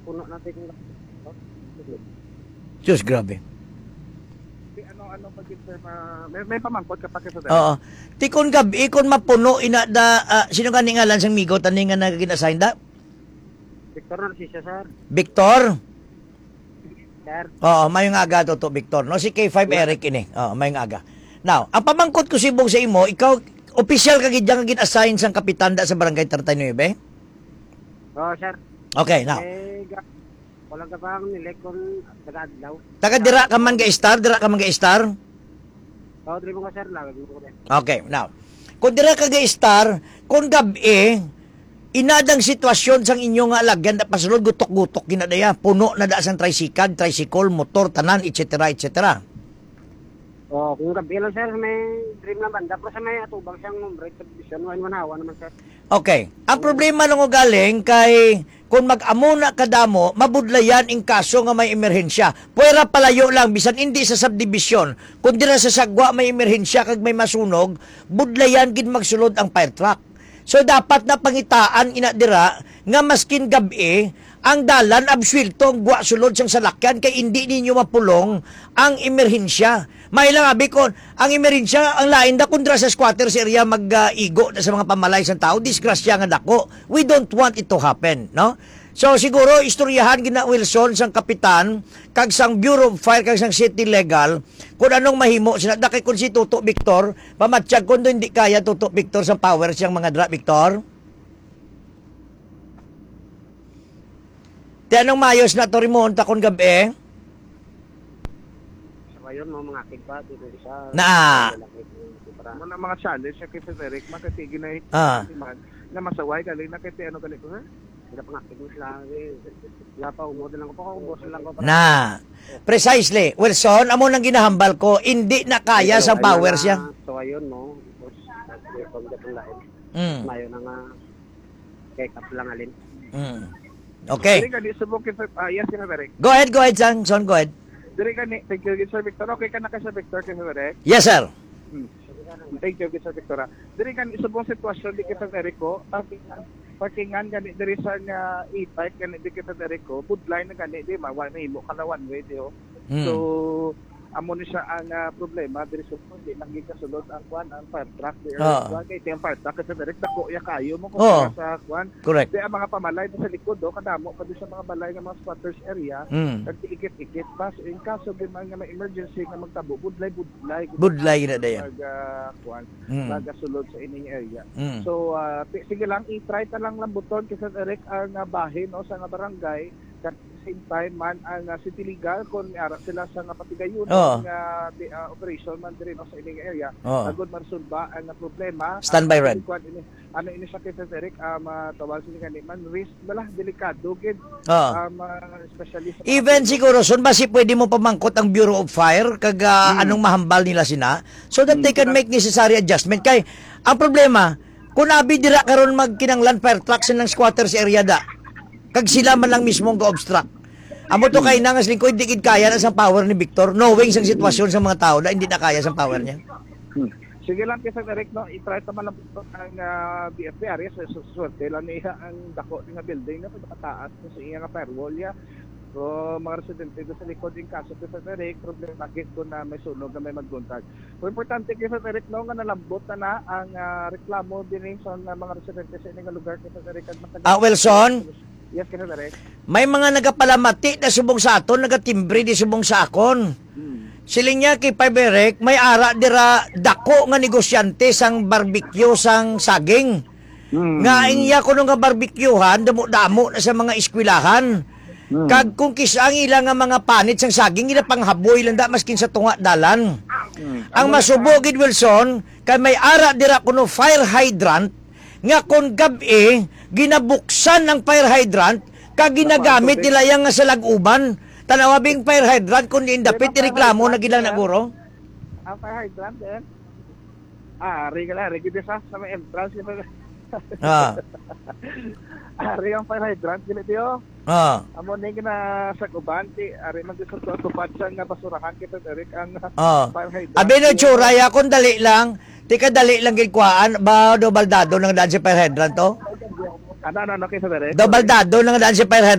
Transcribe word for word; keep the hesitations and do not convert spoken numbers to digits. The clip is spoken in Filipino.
puno natin kung Diyos, grabe. Ano ano pag sir, ma, may, may pamangkot kapag sa dere. Oo. Tikon gabi, ikon mapuno, ina da, ah, sino ka ngalan sang migo, taning nga nagkin-assign da? Victor na siya, sir. Victor? Sir. Oo, mayong aga to to, Victor. No, si K five Eric ini. Oo, mayong aga. Now, ang pamangkot ko sibong sa imo, ikaw, official ka gid nga gin-assign sang kapitan da sa barangay thirty-nine? Oo, sir. Okay, now. Eh, ga- walang ka bang nilekon taga-adlaw. Taga dira ka man ga-star, dira ka man ga-star? Oo, dili mo ka, sir. Lagag mo ko din. Okay, now. Kung dira ka ga-star, kung gabi, inadang sitwasyon sang inyo nga lagyan na pasulod gutok-gutok ginadaya, puno na da sang tricycle, tricycle, motor, tanan, et cetera et cetera. Oo, kung gabi lang, sir, may dream na banda. Pero sa may atubang siyang number, subdivision, wain manawa naman, sir. Okay. Ang problema nung galing kay kung mag-amo na kadamo, mabudlayan in kaso nga may emerhensya. Puwera palayo lang, bisan hindi sa subdivision. Kung dira sa sagwa may emerhensya kag may masunog, budlayan gid magsulod ang fire truck. So dapat na pangitaan ina dira nga maskin gabi ang dalan absuelto ang gwa sulod sang salakyan kay hindi ninyo mapulong ang emerhensya. May lang abi kon ang emerhensya ang lain da kundra sa squatters area mag-igo uh, sa mga pamalay sa tao, disgrasya nga dako. We don't want it to happen, no? So siguro istoryahan gina Wilson sang kapitan kag sang Bureau of Fire kag sang City Legal kung anong mahimo sila dakay kun si Tuto Victor pamatsyag kun hindi kaya Tuto Victor sang power siyang mga dra Victor. Ti anong mayos na to rimonta kon gabi? So, ayun, mo mga kigpa, dito sa... Na. Mo na mga challenge sa kay Derek makatigin na Ah. man na masaway galing na kay ano galing ko ha. Hindi pa nga kigpa sila. Wala pa, umod lang ko pa. Umod lang ko pa. Na. Precisely. Wilson, amo nang ginahambal ko, hindi na kaya sang power siya. So, ayun, no? Tapos, pag gatong lain. Mm. Mayo na nga, kay kap lang alin. Mm. Okay. Diri kani subok kay ah, yes kay Derek. Go ahead, go ahead, son. Son, go ahead. Diri kani thank you Sir Victor. Okay ka na kay Sir Victor kay Derek. Yes, sir. Hmm. Thank you Sir Victor. Diri kani subong sitwasyon di kay Derek ko. Parkingan gani diri sa nga e-bike gani di kay Derek ko. Pudline na gani di ma wala himo kana one way di oh. Mm. So amo ni siya ang uh, problema diri sa hindi nang gikasulod ang kwan ang fire truck di Oo. uh, kay tiyang fire truck sa direct dako ya kayo mo kung Oo. sa kwan Correct. di ang mga pamalay sa likod do kadamo pa di sa mga balay nga mga squatters area Mm. nagtiikit-ikit pa so in kaso di man nga may emergency nga magtabo budlay budlay Budlay na daya. mag uh, kwan Mm. magasulod sa ining area. Mm. So uh, p- sige lang i-try ta lang lambuton kasi direct ang uh, bahin o sa nga barangay at same time man ang uh, city legal kung ara sila sa nga patigayon Oo. nga di- uh, operation man diri no sa ining area Oo. agud marsulba ang uh, problema. Standby Ang red. kwan ini ano ini sa kay Derek um, uh, tawag sila ni man risk bala delikado gid Oo. um, uh, especially sa mga- Even siguro, son, basi pwede mo pamangkot ang Bureau of Fire kag ah, anong mahambal nila sina so that they can make necessary adjustment. Kay, ang problema, kung abi dira karon magkinanglan fire trucks ng squatters area da, kag sila man lang mismo go-obstruct. Amo to kay nangas lingkod, di gid kaya na sa power ni Victor, knowing sang sitwasyon sa mga tao na hindi na kaya sa power niya. Hmm. Sige lang kasi direct no, i-try ta man lang po ang uh, B F P area sa so, suwerte lang niya ang dako nga building na pagkataas sa iya nga firewall ya. So mga residente do sa likod din kaso sa direct problema gid ko na may sunog na may magbuntag. So importante kay sa direct no nga nalambot na, na ang uh, reklamo din sa uh, mga residente sa ining lugar kay sa direct matagal. Ah, Wilson? Yes, kay direct. May mga nagapalamati na subong sa aton, nagatimbre di subong sa akon. Hmm. Siling niya kay Paberek, may ara dira dako nga negosyante sang barbecue sang saging. Hmm. Nga inya kuno nga barbecuehan, damo-damo na sa mga eskwelahan. Hmm. Kag kung kisang ilang nga mga panit sang saging, ila panghaboy lang da maskin sa tunga dalan. Hmm. Ang masubo gid Wilson, kay may ara dira kuno fire hydrant, nga kung gabi, ginabuksan ang fire hydrant, kag ginagamit nila yang nga sa laguban. Tanawabing fire hydrant, kung indapit, ireklamo na gilang naguro. Ang fire hydrant din. Ah, ari ka lang, ari gid sa sa may entrance kita. Ah. Ari ang fire hydrant gid tiyo. Ah. Amo ning na sa uban ti ari man sa tupad sa nga basurahan kita direct ang Ah. fire hydrant. Abi no tsura, ya kung dali lang, tika dali lang gilkwaan, ba do baldado nang daan si fire hydrant to? Ano ano ano kay sa direct? Do baldado nang daan si fire hydrant.